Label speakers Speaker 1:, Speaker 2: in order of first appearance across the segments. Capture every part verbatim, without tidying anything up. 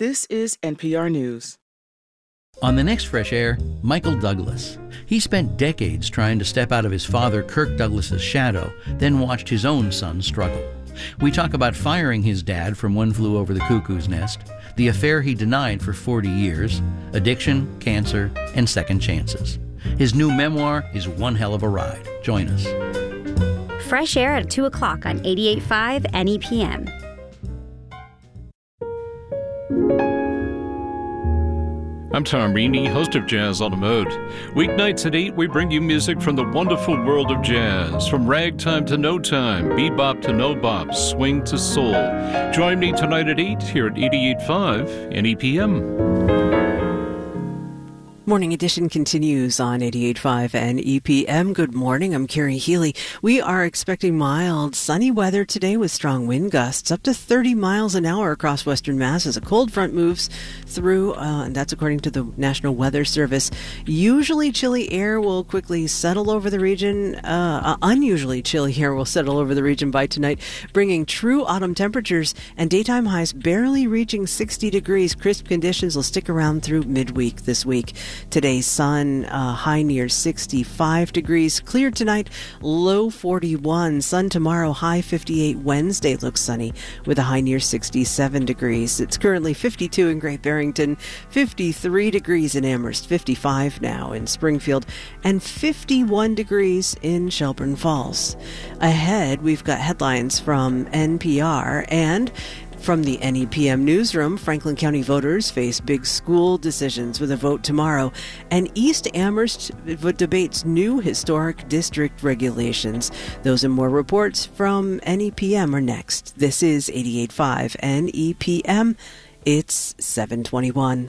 Speaker 1: This is N P R News.
Speaker 2: On the next Fresh Air, Michael Douglas. He spent decades trying to step out of his father Kirk Douglas's shadow, then watched his own son struggle. We talk about firing his dad from One Flew Over the Cuckoo's Nest, the affair he denied for forty years, addiction, cancer, and second chances. His new memoir is one hell of a ride. Join us.
Speaker 3: Fresh Air at two o'clock on eighty-eight point five N E P M.
Speaker 4: I'm Tom Reaney, host of Jazz on the Mode. Weeknights at eight, we bring you music from the wonderful world of jazz. From ragtime to no time, bebop to no bop, swing to soul. Join me tonight at eight here at eighty-eight point five N E P M.
Speaker 5: Morning Edition continues on eighty-eight point five N E P M. Good morning, I'm Carrie Healy. We are expecting mild, sunny weather today with strong wind gusts up to thirty miles an hour across western Mass as a cold front moves through, uh, and that's according to the National Weather Service. Usually chilly air will quickly settle over the region. Uh, uh, unusually chilly air will settle over the region by tonight, bringing true autumn temperatures and daytime highs barely reaching sixty degrees. Crisp conditions will stick around through midweek this week. Today's sun, uh, high near sixty-five degrees. Clear tonight, low forty-one. Sun tomorrow, high fifty-eight. Wednesday looks sunny with a high near sixty-seven degrees. It's currently fifty-two in Great Barrington, fifty-three degrees in Amherst, fifty-five now in Springfield, and fifty-one degrees in Shelburne Falls. Ahead, we've got headlines from N P R and from the N E P M newsroom. Franklin County voters face big school decisions with a vote tomorrow, and East Amherst debates new historic district regulations. Those and more reports from N E P M are next. This is eighty-eight point five N E P M. It's seven twenty-one.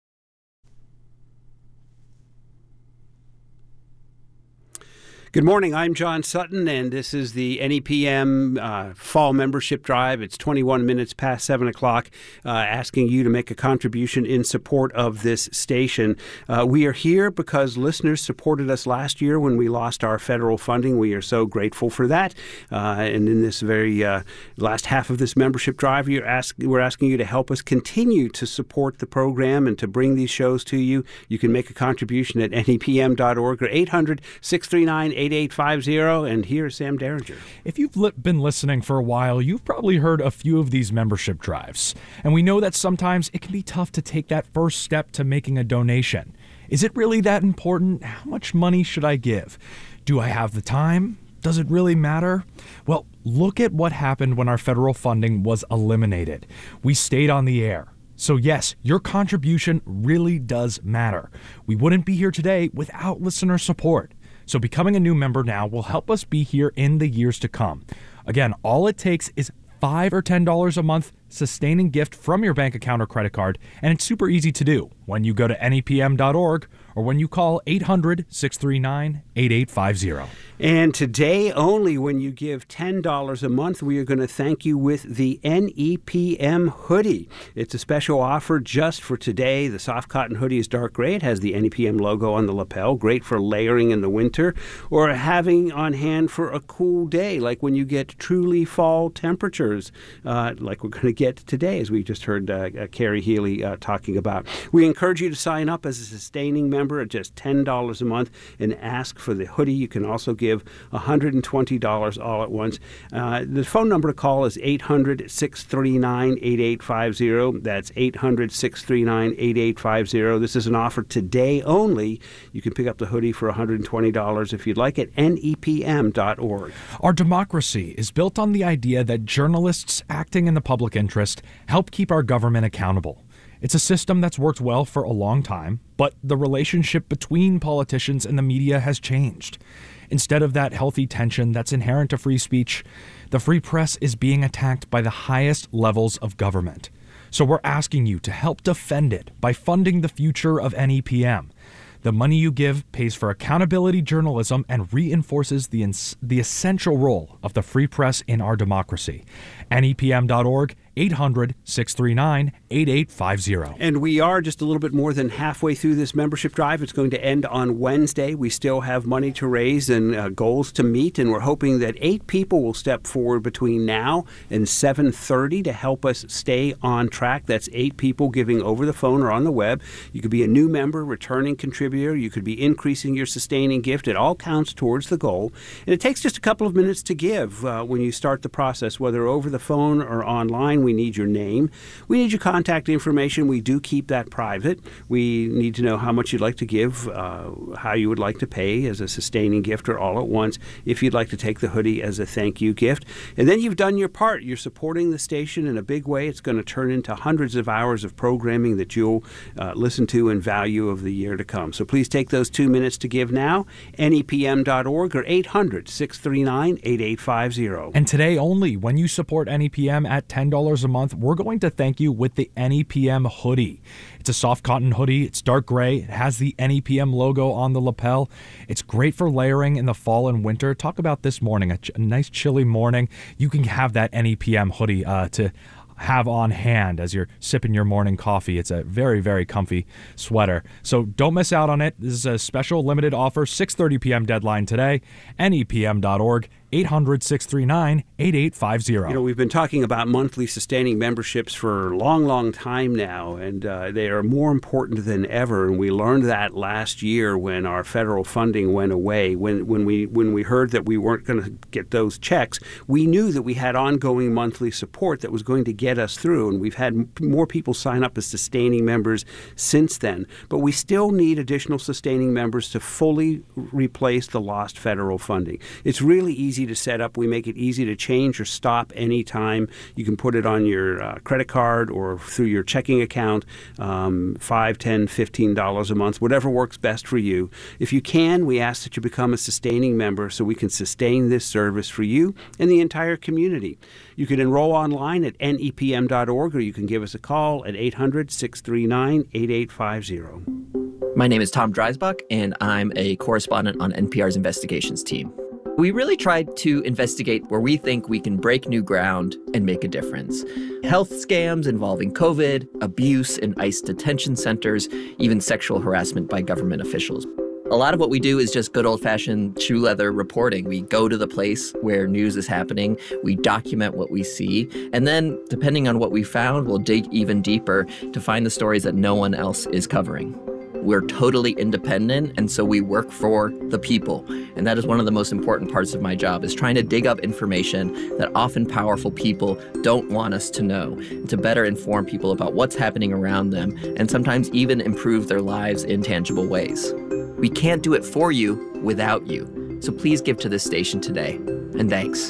Speaker 6: Good morning, I'm John Sutton, and this is the N E P M uh, Fall Membership Drive. It's twenty-one minutes past seven o'clock, uh, asking you to make a contribution in support of this station. Uh, we are here because listeners supported us last year when we lost our federal funding. We are so grateful for that. Uh, and in this very uh, last half of this membership drive, you're ask, we're asking you to help us continue to support the program and to bring these shows to you. You can make a contribution at N E P M dot org or eight hundred, six three nine, eight eight five zero, and here's Sam Derringer.
Speaker 7: If you've li- been listening for a while, you've probably heard a few of these membership drives, and we know that sometimes it can be tough to take that first step to making a donation. Is it really that important? How much money should I give? Do I have the time? Does it really matter? Well, look at what happened when our federal funding was eliminated. We stayed on the air. So yes, your contribution really does matter. We wouldn't be here today without listener support. So becoming a new member now will help us be here in the years to come. Again, all it takes is five dollars or ten dollars a month sustaining gift from your bank account or credit card, and it's super easy to do when you go to N E P M dot org or when you call eight hundred, six three nine, eight eight five zero.
Speaker 6: And today only, when you give ten dollars a month, we are going to thank you with the N E P M hoodie. It's a special offer just for today. The soft cotton hoodie is dark gray. It has the N E P M logo on the lapel. Great for layering in the winter or having on hand for a cool day, like when you get truly fall temperatures, uh, like we're going to get today, as we just heard uh, uh, Carrie Healy uh, talking about. We encourage you to sign up as a sustaining member at just ten dollars a month and ask for the hoodie. You can also give one hundred twenty dollars all at once. Uh, the phone number to call is eight hundred, six three nine, eight eight five zero. That's eight hundred, six three nine, eight eight five zero. This is an offer today only. You can pick up the hoodie for one hundred twenty dollars if you'd like at N E P M dot org.
Speaker 7: Our democracy is built on the idea that journalists acting in the public interest help keep our government accountable. It's a system that's worked well for a long time, but the relationship between politicians and the media has changed. Instead of that healthy tension that's inherent to free speech, the free press is being attacked by the highest levels of government. So we're asking you to help defend it by funding the future of N E P M. The money you give pays for accountability journalism and reinforces the ins- the essential role of the free press in our democracy. N E P M dot org, eight hundred, six three nine, eight eight five zero.
Speaker 6: And we are just a little bit more than halfway through this membership drive. It's going to end on Wednesday. We still have money to raise and uh, goals to meet, and we're hoping that eight people will step forward between now and seven thirty to help us stay on track. That's eight people giving over the phone or on the web. You could be a new member, returning contributor. You could be increasing your sustaining gift. It all counts towards the goal. And it takes just a couple of minutes to give uh, when you start the process, whether over the phone or online. We need your name. We need your contact information. We do keep that private. We need to know how much you'd like to give, uh, how you would like to pay as a sustaining gift or all at once, if you'd like to take the hoodie as a thank you gift. And then you've done your part. You're supporting the station in a big way. It's going to turn into hundreds of hours of programming that you'll uh, listen to and value of the year to come. So please take those two minutes to give now, N E P M dot org or eight hundred, six three nine, eight eight five zero.
Speaker 7: And today only, when you support N E P M at ten dollars a month, we're going to thank you with the N E P M hoodie. It's a soft cotton hoodie. It's dark gray. It has the N E P M logo on the lapel. It's great for layering in the fall and winter. Talk about this morning, a, ch- a nice chilly morning. You can have that N E P M hoodie uh, to have on hand as you're sipping your morning coffee. It's a very, very comfy sweater. So don't miss out on it. This is a special limited offer, six thirty p.m. deadline today, N E P M dot org, eight hundred, six three nine, eight eight five zero.
Speaker 6: You know, we've been talking about monthly sustaining memberships for a long, long time now, and uh, they are more important than ever. And we learned that last year when our federal funding went away. When when we when we heard that we weren't going to get those checks, we knew that we had ongoing monthly support that was going to get us through. And we've had m- more people sign up as sustaining members since then. But we still need additional sustaining members to fully replace the lost federal funding. It's really easy to set up. We make it easy to change or stop anytime. You can put it on your uh, credit card or through your checking account, um, five dollars, ten dollars, fifteen dollars a month, whatever works best for you. If you can, we ask that you become a sustaining member so we can sustain this service for you and the entire community. You can enroll online at N E P M dot org or you can give us a call at eight hundred, six three nine, eight eight five zero.
Speaker 8: My name is Tom Dreisbach, and I'm a correspondent on N P R's investigations team. We really tried to investigate where we think we can break new ground and make a difference. Health scams involving COVID, abuse in ICE detention centers, even sexual harassment by government officials. A lot of what we do is just good old-fashioned shoe leather reporting. We go to the place where news is happening, we document what we see, and then, depending on what we found, we'll dig even deeper to find the stories that no one else is covering. We're totally independent, and so we work for the people. And that is one of the most important parts of my job, is trying to dig up information that often powerful people don't want us to know, and to better inform people about what's happening around them, and sometimes even improve their lives in tangible ways. We can't do it for you without you. So please give to this station today. And thanks.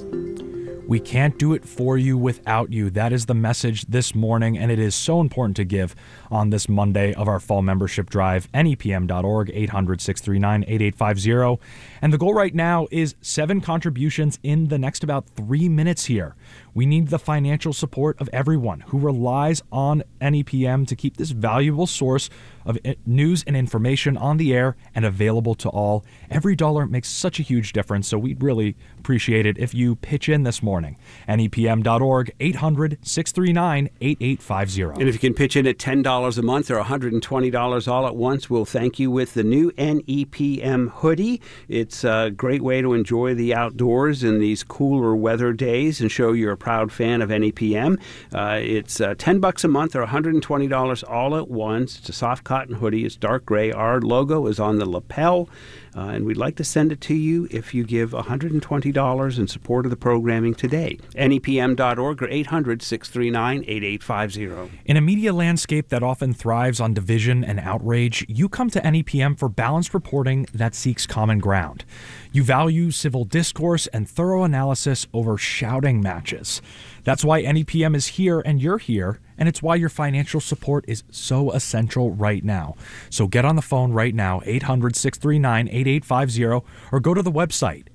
Speaker 7: We can't do it for you without you. That is the message this morning, and it is so important to give on this Monday of our fall membership drive. N E P M dot org, eight hundred, six three nine, eight eight five zero. And the goal right now is seven contributions in the next about three minutes here. We need the financial support of everyone who relies on N E P M to keep this valuable source of news and information on the air and available to all. Every dollar makes such a huge difference, so we'd really appreciate it if you pitch in this morning. N E P M dot org, eight hundred, six three nine, eight eight five zero.
Speaker 6: And if you can pitch in at ten dollars a month or one hundred twenty dollars all at once, we'll thank you with the new N E P M hoodie. It's a great way to enjoy the outdoors in these cooler weather days and show you're a proud fan of N E P M. Uh, it's uh, ten bucks a month or one hundred twenty dollars all at once. It's a soft cotton hoodie. It's dark gray. Our logo is on the lapel, uh, and we'd like to send it to you if you give one hundred twenty dollars in support of the programming today. N E P M dot org or eight hundred, six three nine, eight eight five zero.
Speaker 7: In a media landscape that often thrives on division and outrage, you come to N E P M for balanced reporting that seeks common ground. You value civil discourse and thorough analysis over shouting matches. That's why N E P M is here and you're here, and it's why your financial support is so essential right now. So get on the phone right now, eight hundred, six three nine, eight eight five zero, or go to the website,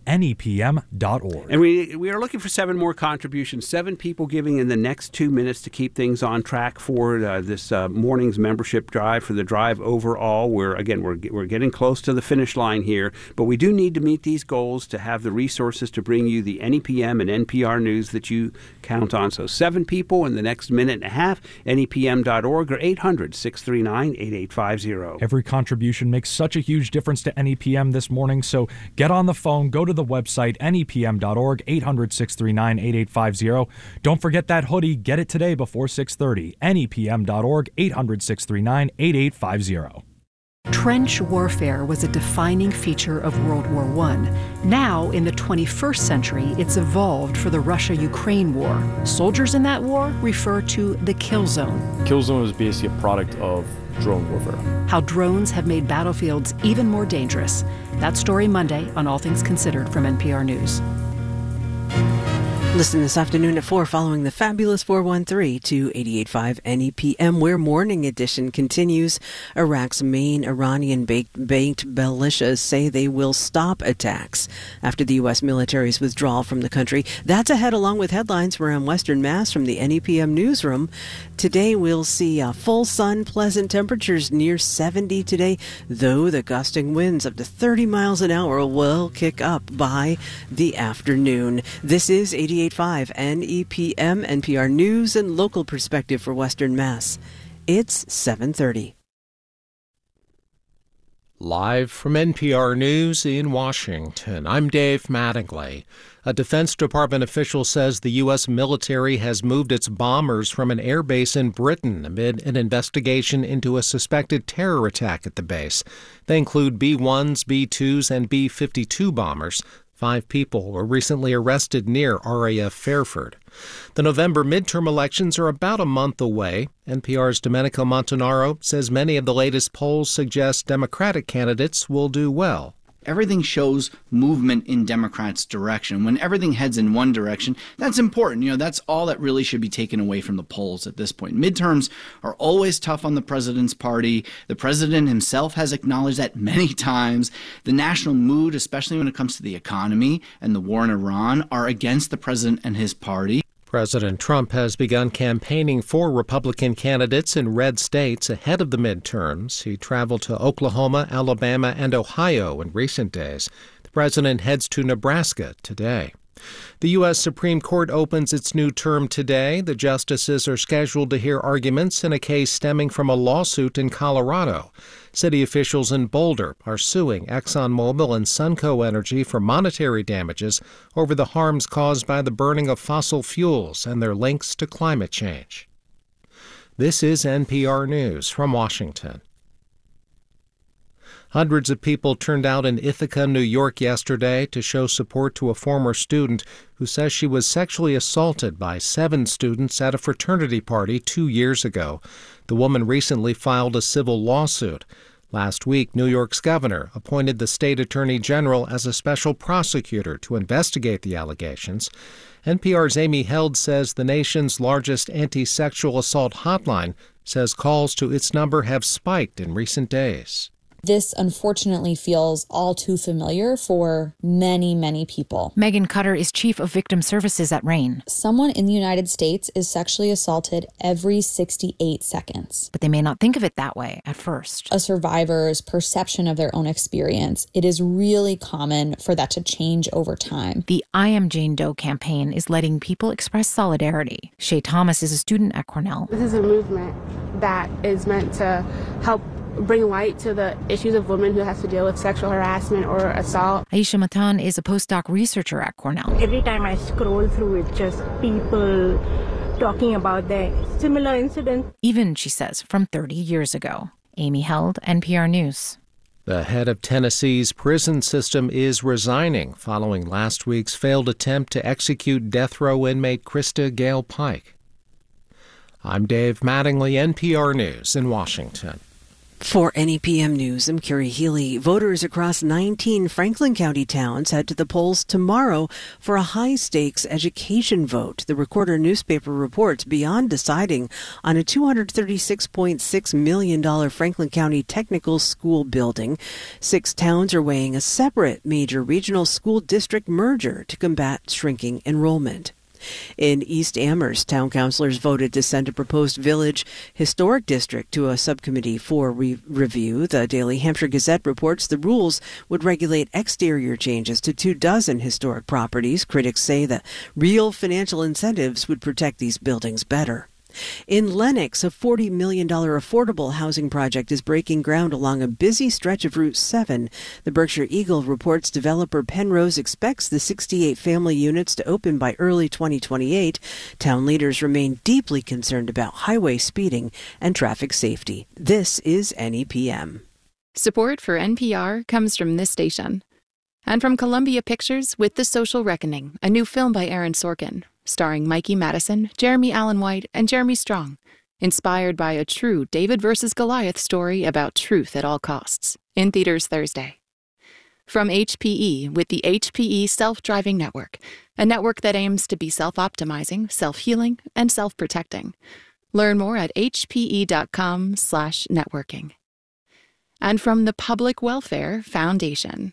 Speaker 7: N E P M dot org.
Speaker 6: And we we are looking for seven more contributions, seven people giving in the next two minutes to keep things on track for uh, this uh, morning's membership drive, for the drive overall. We're, again, we're, we're getting close to the finish line here, but we do need to meet these goals to have the resources to bring you the N E P M and N P R news that you count on. So seven people in the next minute and a half, N E P M dot org or eight hundred, six three nine, eight eight five zero.
Speaker 7: Every contribution makes such a huge difference to N E P M this morning, so get on the phone, go to the website, N E P M dot org, eight hundred, six three nine, eight eight five zero. Don't forget that hoodie. Get it today before six thirty. N E P M dot org, eight hundred, six three nine, eight eight five zero.
Speaker 9: Trench warfare was a defining feature of World War One. Now, in the twenty-first century, it's evolved for the Russia-Ukraine war. Soldiers in that war refer to the kill zone.
Speaker 10: Kill zone is basically a product of drone warfare.
Speaker 9: How drones have made battlefields even more dangerous. That story Monday on All Things Considered from N P R News.
Speaker 5: Listen this afternoon at four following the fabulous four one three to eighty-eight point five N E P M, where Morning Edition continues. Iraq's main Iranian-backed militias say they will stop attacks after the U S military's withdrawal from the country. That's ahead along with headlines around Western Mass from the N E P M newsroom. Today we'll see uh, full sun, pleasant temperatures near seventy today, though the gusting winds up to thirty miles an hour will kick up by the afternoon. This is eighty-eight point five N E P M, N P R News and local perspective for Western Mass. It's seven thirty.
Speaker 11: Live from N P R News in Washington, I'm Dave Mattingly. A Defense Department official says the U S military has moved its bombers from an air base in Britain amid an investigation into a suspected terror attack at the base. They include B ones, B twos, and B fifty-two bombers. Five people were recently arrested near R A F Fairford. The November midterm elections are about a month away. N P R's Domenico Montanaro says many of the latest polls suggest Democratic candidates will do well.
Speaker 12: Everything shows movement in Democrats' direction. When everything heads in one direction, that's important. You know, that's all that really should be taken away from the polls at this point. Midterms are always tough on the president's party. The president himself has acknowledged that many times. The national mood, especially when it comes to the economy and the war in Iran, are against the president and his party.
Speaker 11: President Trump has begun campaigning for Republican candidates in red states ahead of the midterms. He traveled to Oklahoma, Alabama, and Ohio in recent days. The president heads to Nebraska today. The U S Supreme Court opens its new term today. The justices are scheduled to hear arguments in a case stemming from a lawsuit in Colorado. City officials in Boulder are suing ExxonMobil and Sunco Energy for monetary damages over the harms caused by the burning of fossil fuels and their links to climate change. This is N P R News from Washington. Hundreds of people turned out in Ithaca, New York yesterday to show support to a former student who says she was sexually assaulted by seven students at a fraternity party two years ago. The woman recently filed a civil lawsuit. Last week, New York's governor appointed the state attorney general as a special prosecutor to investigate the allegations. N P R's Amy Held says the nation's largest anti-sexual assault hotline says calls to its number have spiked in recent days.
Speaker 13: This unfortunately feels all too familiar for many, many people.
Speaker 14: Megan Cutter is chief of victim services at RAINN.
Speaker 13: Someone in the United States is sexually assaulted every sixty-eight seconds.
Speaker 14: But they may not think of it that way at first.
Speaker 13: A survivor's perception of their own experience, it is really common for that to change over time.
Speaker 14: The I Am Jane Doe campaign is letting people express solidarity. Shay Thomas is a student at Cornell.
Speaker 15: This is a movement that is meant to help bring light to the issues of women who have to deal with sexual harassment or assault.
Speaker 14: Aisha Matan is a postdoc researcher at Cornell.
Speaker 16: Every time I scroll through it, just people talking about their similar incidents.
Speaker 14: Even, she says, from thirty years ago. Amy Held, N P R News.
Speaker 11: The head of Tennessee's prison system is resigning following last week's failed attempt to execute death row inmate Krista Gale Pike. I'm Dave Mattingly, N P R News in Washington.
Speaker 5: For N E P M News, I'm Carrie Healy. Voters across nineteen Franklin County towns head to the polls tomorrow for a high-stakes education vote. The Recorder newspaper reports beyond deciding on a two hundred thirty-six point six million dollars Franklin County Technical School building. Six towns are weighing a separate major regional school district merger to combat shrinking enrollment. In East Amherst, town councilors voted to send a proposed village historic district to a subcommittee for re- review. The Daily Hampshire Gazette reports the rules would regulate exterior changes to two dozen historic properties. Critics say that real financial incentives would protect these buildings better. In Lenox, a forty million dollars affordable housing project is breaking ground along a busy stretch of Route seven. The Berkshire Eagle reports developer Penrose expects the sixty-eight family units to open by early twenty twenty-eight. Town leaders remain deeply concerned about highway speeding and traffic safety. This is N E P M.
Speaker 17: Support for N P R comes from this station. And from Columbia Pictures with The Social Reckoning, a new film by Aaron Sorkin, starring Mikey Madison, Jeremy Allen White, and Jeremy Strong, inspired by a true David versus Goliath story about truth at all costs, in theaters Thursday. From H P E with the H P E Self-Driving Network, a network that aims to be self-optimizing, self-healing, and self-protecting. Learn more at hpe.com slash networking. And from the Public Welfare Foundation.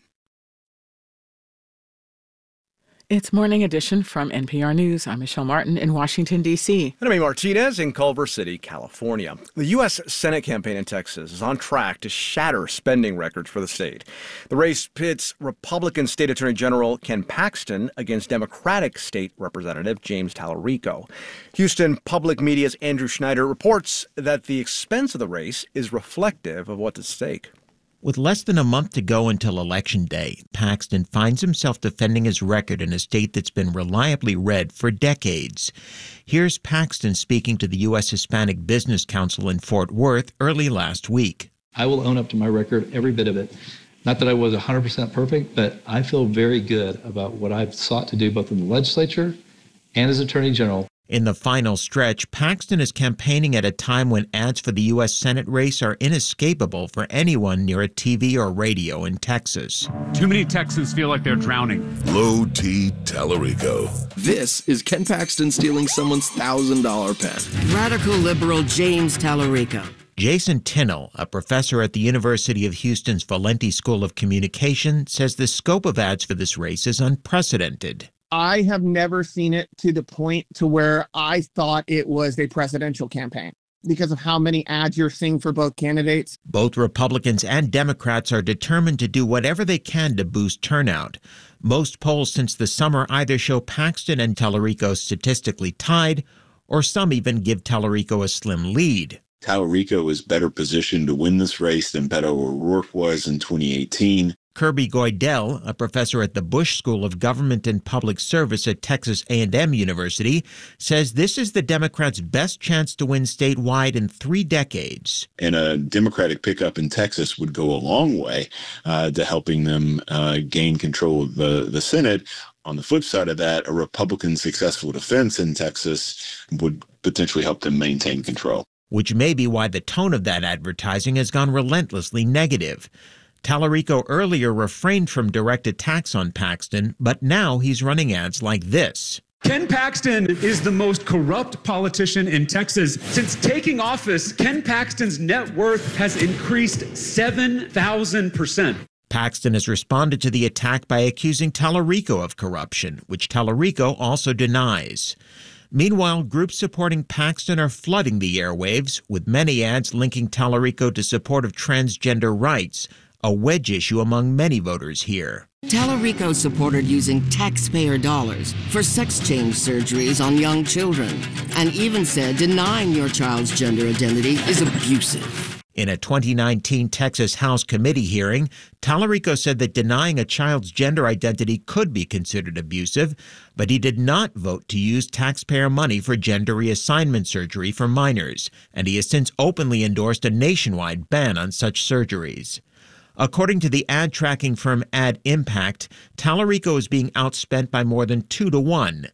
Speaker 1: It's Morning Edition from N P R News. I'm Michelle Martin in Washington, D C
Speaker 18: And I'm Amy Martinez in Culver City, California. The U S Senate campaign in Texas is on track to shatter spending records for the state. The race pits Republican State Attorney General Ken Paxton against Democratic State Representative James Tallarico. Houston Public Media's Andrew Schneider reports that the expense of the race is reflective of what's at stake.
Speaker 19: With less than a month to go until Election Day, Paxton finds himself defending his record in a state that's been reliably red for decades. Here's Paxton speaking to the U S Hispanic Business Council in Fort Worth early last week.
Speaker 20: I will own up to my record, every bit of it. Not that I was one hundred percent perfect, but I feel very good about what I've sought to do both in the legislature and as Attorney General.
Speaker 19: In the final stretch, Paxton is campaigning at a time when ads for the U S Senate race are inescapable for anyone near a T V or radio in Texas.
Speaker 21: Too many Texans feel like they're drowning.
Speaker 22: Low T Tallarico.
Speaker 23: This is Ken Paxton stealing someone's one thousand dollars pen.
Speaker 24: Radical liberal James Tallarico.
Speaker 19: Jason Tinnell, a professor at the University of Houston's Valenti School of Communication, says the scope of ads for this race is unprecedented.
Speaker 25: I have never seen it to the point to where I thought it was a presidential campaign because of how many ads you're seeing for both candidates.
Speaker 19: Both Republicans and Democrats are determined to do whatever they can to boost turnout. Most polls since the summer either show Paxton and Tallarico statistically tied, or some even give Tallarico a slim lead.
Speaker 22: Tallarico is better positioned to win this race than Beto O'Rourke was in twenty eighteen.
Speaker 19: Kirby Goidel, a professor at the Bush School of Government and Public Service at Texas A and M University, says this is the Democrats' best chance to win statewide in three decades.
Speaker 22: And a Democratic pickup in Texas would go a long way uh, to helping them uh, gain control of the, the Senate. On the flip side of that, a Republican successful defense in Texas would potentially help them maintain control.
Speaker 19: Which may be why the tone of that advertising has gone relentlessly negative. Tallarico earlier refrained from direct attacks on Paxton, but now he's running ads like this.
Speaker 21: Ken Paxton is the most corrupt politician in Texas. Since taking office, Ken Paxton's net worth has increased seven thousand percent.
Speaker 19: Paxton has responded to the attack by accusing Tallarico of corruption, which Tallarico also denies. Meanwhile, groups supporting Paxton are flooding the airwaves, with many ads linking Tallarico to support of transgender rights, a wedge issue among many voters here.
Speaker 24: Tallarico supported using taxpayer dollars for sex change surgeries on young children, and even said denying your child's gender identity is abusive.
Speaker 19: In a twenty nineteen Texas House committee hearing, Tallarico said that denying a child's gender identity could be considered abusive, but he did not vote to use taxpayer money for gender reassignment surgery for minors, and he has since openly endorsed a nationwide ban on such surgeries. According to the ad tracking firm Ad Impact, Tallarico is being outspent by more than two to one.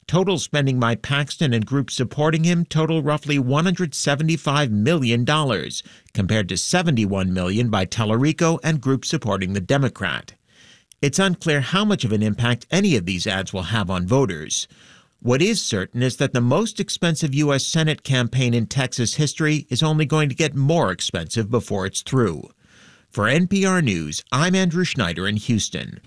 Speaker 19: Total spending by Paxton and groups supporting him total roughly one hundred seventy-five million dollars, compared to seventy-one million dollars by Tallarico and groups supporting the Democrat. It's unclear how much of an impact any of these ads will have on voters. What is certain is that the most expensive U S Senate campaign in Texas history is only going to get more expensive before it's through. For N P R News, I'm Andrew Schneider in Houston.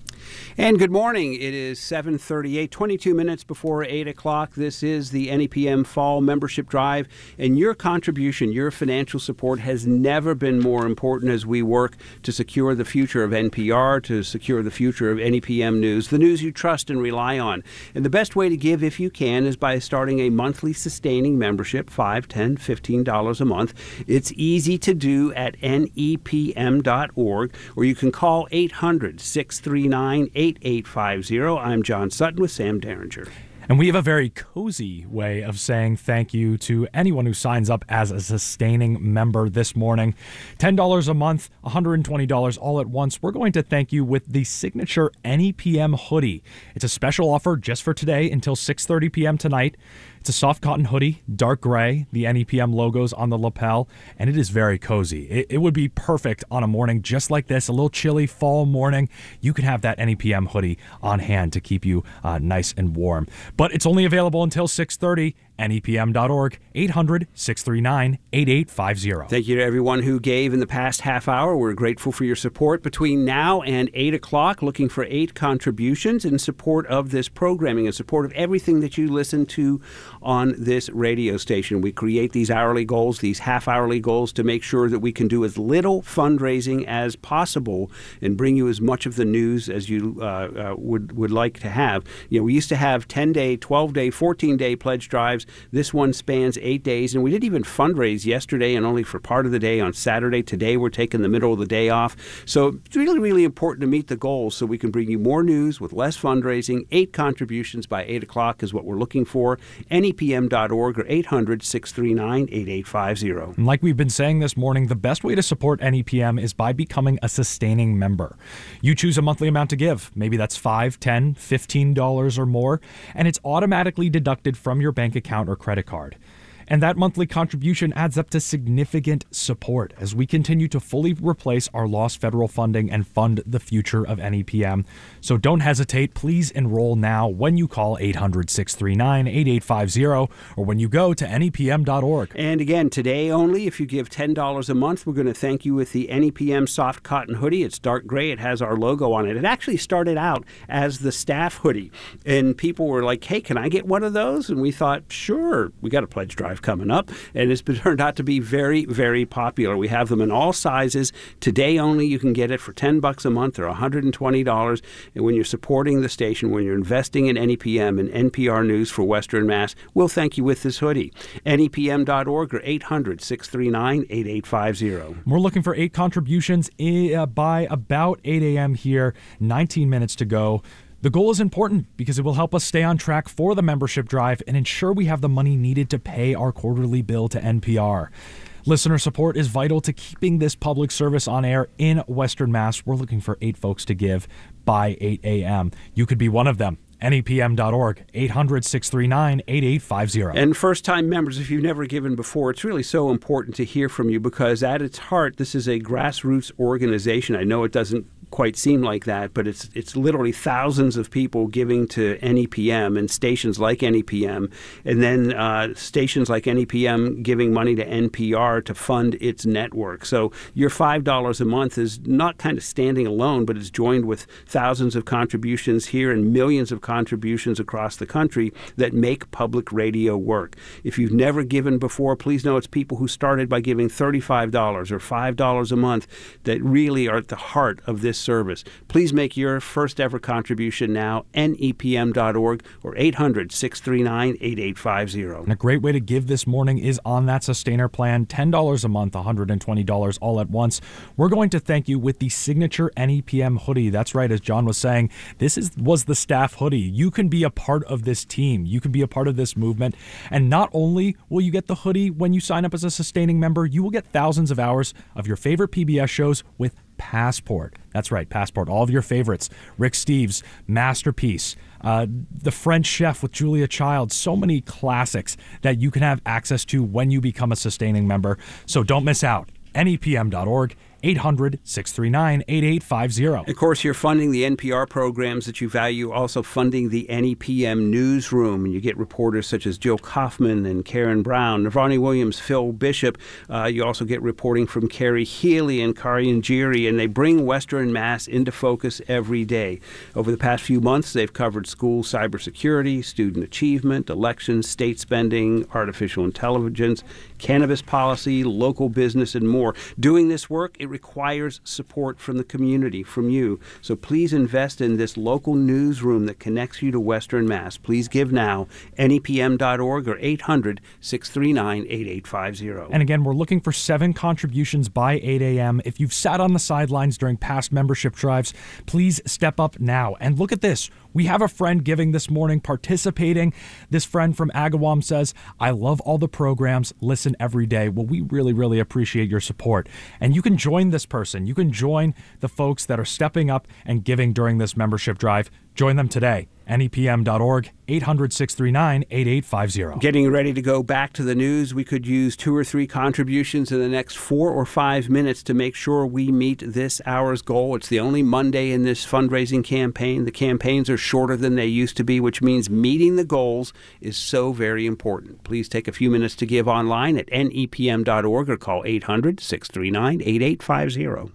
Speaker 2: And good morning. It is seven thirty-eight, twenty-two minutes before eight o'clock. This is the N E P M Fall Membership Drive, and your contribution, your financial support has never been more important as we work to secure the future of N P R, to secure the future of N E P M News, the news you trust and rely on. And the best way to give, if you can, is by starting a monthly sustaining membership, five dollars, ten dollars, fifteen dollars a month. It's easy to do at N E P M dot org, or you can call eight hundred, six three nine, eight eight five zero. I'm John Sutton with Sam Derringer.
Speaker 7: And we have a very cozy way of saying thank you to anyone who signs up as a sustaining member this morning. ten dollars a month, one hundred twenty dollars all at once. We're going to thank you with the signature N E P M hoodie. It's a special offer just for today until six thirty p.m. tonight. It's a soft cotton hoodie, dark gray, the N E P M logos on the lapel, and it is very cozy. It, it would be perfect on a morning just like this, a little chilly fall morning. You can have that N E P M hoodie on hand to keep you uh, nice and warm. But it's only available until six thirty. N E P M dot org, eight hundred, six three nine, eight eight five zero.
Speaker 2: Thank you to everyone who gave in the past half hour. We're grateful for your support. Between now and eight o'clock, looking for eight contributions in support of this programming, in support of everything that you listen to on this radio station. We create these hourly goals, these half-hourly goals, to make sure that we can do as little fundraising as possible and bring you as much of the news as you uh, uh, would, would like to have. You know, we used to have ten-day, twelve-day, fourteen-day pledge drives. This one spans eight days, and we didn't even fundraise yesterday and only for part of the day on Saturday. Today, we're taking the middle of the day off. So it's really, really important to meet the goals so we can bring you more news with less fundraising. Eight contributions by eight o'clock is what we're looking for. N E P M dot org or eight hundred, six three nine, eight eight five zero.
Speaker 7: And like we've been saying this morning, the best way to support N E P M is by becoming a sustaining member. You choose a monthly amount to give. Maybe that's five dollars, ten dollars, fifteen dollars or more, and it's automatically deducted from your bank account or credit card. And that monthly contribution adds up to significant support as we continue to fully replace our lost federal funding and fund the future of N E P M. So don't hesitate. Please enroll now when you call eight hundred, six three nine, eight eight five zero or when you go to N E P M dot org.
Speaker 2: And again, today only, if you give ten dollars a month, we're going to thank you with the N E P M soft cotton hoodie. It's dark gray. It has our logo on it. It actually started out as the staff hoodie. And people were like, hey, can I get one of those? And we thought, sure, we got a pledge drive coming up, and it's been turned out to be very, very popular. We have them in all sizes. Today only, you can get it for ten bucks a month or one hundred twenty dollars. And when you're supporting the station, when you're investing in N E P M and N P R News for Western Mass, we'll thank you with this hoodie. N E P M dot org or eight hundred, six three nine, eight eight five zero.
Speaker 7: We're looking for eight contributions by about eight a.m. here, nineteen minutes to go. The goal is important because it will help us stay on track for the membership drive and ensure we have the money needed to pay our quarterly bill to N P R. Listener support is vital to keeping this public service on air in Western Mass. We're looking for eight folks to give by eight a.m. You could be one of them. N E P M dot org, eight hundred, six three nine, eight eight five zero.
Speaker 2: And first-time members, if you've never given before, it's really so important to hear from you because at its heart, this is a grassroots organization. I know it doesn't quite seem like that, but it's it's literally thousands of people giving to N E P M and stations like N E P M, and then uh, stations like N E P M giving money to N P R to fund its network. So your five dollars a month is not kind of standing alone, but it's joined with thousands of contributions here and millions of contributions across the country that make public radio work. If you've never given before, please know it's people who started by giving thirty-five dollars or five dollars a month that really are at the heart of this service. Please make your first ever contribution now, N E P M dot org or eight hundred, six three nine, eight eight five zero.
Speaker 7: And a great way to give this morning is on that sustainer plan, ten dollars a month, one hundred twenty dollars all at once. We're going to thank you with the signature N E P M hoodie. That's right, as John was saying, this is was the staff hoodie. You can be a part of this team. You can be a part of this movement. And not only will you get the hoodie when you sign up as a sustaining member, you will get thousands of hours of your favorite P B S shows with Passport. That's right, Passport. All of your favorites. Rick Steves, Masterpiece, uh, The French Chef with Julia Childs. So many classics that you can have access to when you become a sustaining member. So don't miss out. N E P M dot org, eight hundred, six three nine, eight eight five zero.
Speaker 2: Of course, you're funding the N P R programs that you value, also funding the N E P M newsroom. And you get reporters such as Jill Kaufman and Karen Brown, Navani Williams, Phil Bishop. Uh, you also get reporting from Carrie Healy and Karian Giri, and they bring Western Mass into focus every day. Over the past few months, they've covered school cybersecurity, student achievement, elections, state spending, artificial intelligence, cannabis policy, local business, and more. Doing this work, it requires support from the community, from you. So please invest in this local newsroom that connects you to Western Mass. Please give now, N E P M dot org or eight hundred, six three nine, eight eight five zero.
Speaker 7: And again, we're looking for seven contributions by eight a.m. If you've sat on the sidelines during past membership drives, please step up now. And look at this. We have a friend giving this morning, participating. This friend from Agawam says, I love all the programs, listen every day. Well, we really, really appreciate your support. And you can join this person. You can join the folks that are stepping up and giving during this membership drive. Join them today. N E P M dot org, eight hundred, six three nine, eight eight five zero.
Speaker 2: Getting ready to go back to the news. We could use two or three contributions in the next four or five minutes to make sure we meet this hour's goal. It's the only Monday in this fundraising campaign. The campaigns are shorter than they used to be, which means meeting the goals is so very important. Please take a few minutes to give online at N E P M dot org or call eight hundred, six three nine, eight eight five zero.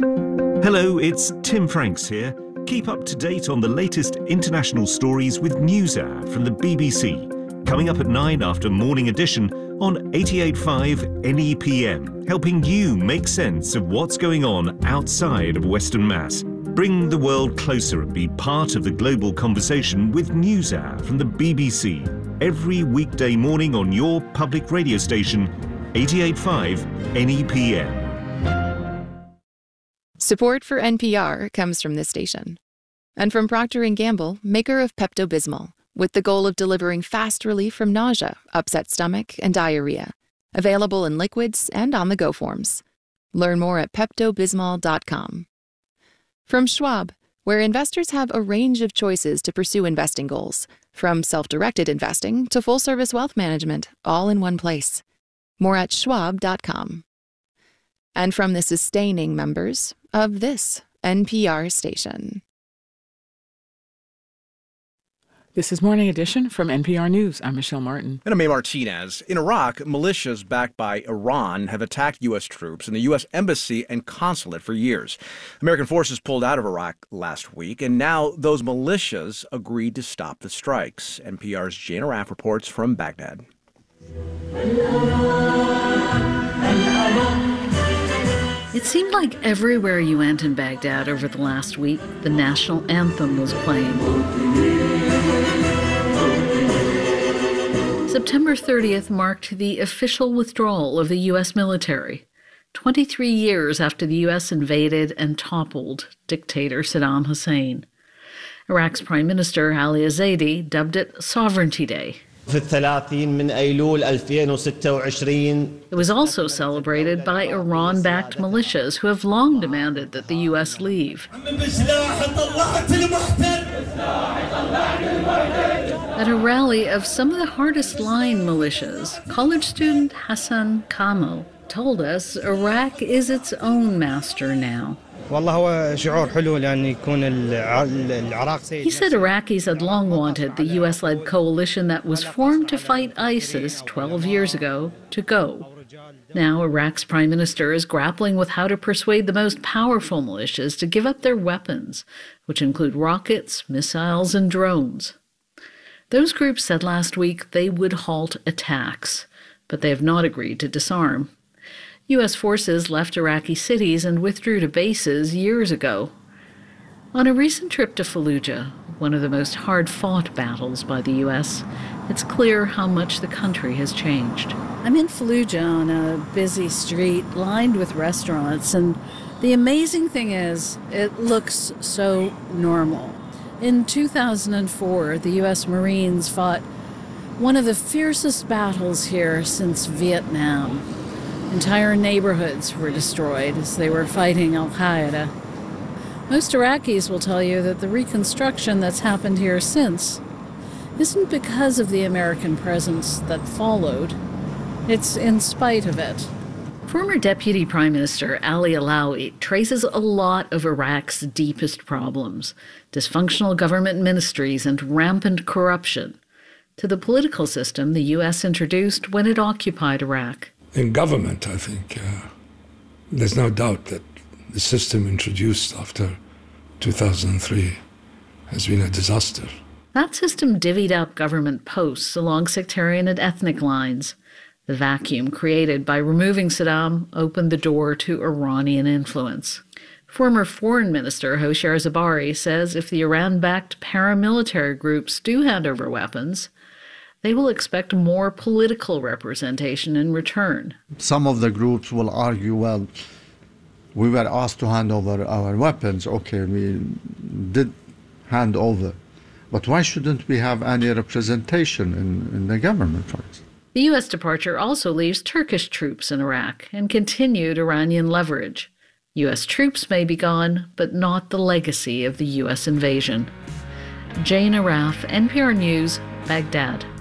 Speaker 3: Hello, it's Tim Franks here. Keep up to date on the latest international stories with NewsHour from the B B C. Coming up at nine after Morning Edition on eighty-eight point five N E P M, helping you make sense of what's going on outside of Western Mass. Bring the world closer and be part of the global conversation with NewsHour from the B B C. Every weekday morning on your public radio station, eighty-eight point five N E P M.
Speaker 17: Support for N P R comes from this station. And from Procter and Gamble, maker of Pepto-Bismol, with the goal of delivering fast relief from nausea, upset stomach, and diarrhea. Available in liquids and on-the-go forms. Learn more at Pepto Bismol dot com. From Schwab, where investors have a range of choices to pursue investing goals, from self-directed investing to full-service wealth management, all in one place. More at Schwab dot com. And from the sustaining members of this N P R station.
Speaker 1: This is Morning Edition from N P R News. I'm Michelle Martin.
Speaker 18: And I'm May Martinez. In Iraq, militias backed by Iran have attacked U S troops and the U S embassy and consulate for years. American forces pulled out of Iraq last week, and now those militias agreed to stop the strikes. N P R's Jane Arraf reports from Baghdad.
Speaker 4: It seemed like everywhere you went in Baghdad over the last week, the national anthem was playing. September thirtieth marked the official withdrawal of the U S military, twenty-three years after the U S invaded and toppled dictator Saddam Hussein. Iraq's Prime Minister Ali Zaidi dubbed it Sovereignty Day. It was also celebrated by Iran-backed militias who have long demanded that the U S leave. At a rally of some of the hardest-line militias, college student Hassan Kamel told us Iraq is its own master now. He said Iraqis had long wanted the U S-led coalition that was formed to fight ISIS twelve years ago to go. Now Iraq's prime minister is grappling with how to persuade the most powerful militias to give up their weapons, which include rockets, missiles, and drones. Those groups said last week they would halt attacks, but they have not agreed to disarm. U S forces left Iraqi cities and withdrew to bases years ago. On a recent trip to Fallujah, one of the most hard-fought battles by the U S, it's clear how much the country has changed. I'm in Fallujah on a busy street lined with restaurants, and the amazing thing is, it looks so normal. In two thousand four, the U S Marines fought one of the fiercest battles here since Vietnam. Entire neighborhoods were destroyed as they were fighting al-Qaeda. Most Iraqis will tell you that the reconstruction that's happened here since isn't because of the American presence that followed. It's in spite of it. Former Deputy Prime Minister Ali Alawi traces a lot of Iraq's deepest problems, dysfunctional government ministries and rampant corruption, to the political system the U S introduced when it occupied Iraq.
Speaker 6: In government, I think, uh, there's no doubt that the system introduced after two thousand three has been a disaster.
Speaker 4: That system divvied up government posts along sectarian and ethnic lines. The vacuum created by removing Saddam opened the door to Iranian influence. Former Foreign Minister Hoshyar Zebari says if the Iran-backed paramilitary groups do hand over weapons, they will expect more political representation in return.
Speaker 8: Some of the groups will argue, well, we were asked to hand over our weapons. Okay, we did hand over. But why shouldn't we have any representation in, in the government, for instance?
Speaker 4: The U S departure also leaves Turkish troops in Iraq and continued Iranian leverage. U S troops may be gone, but not the legacy of the U S invasion. Jane Arraf, N P R News, Baghdad.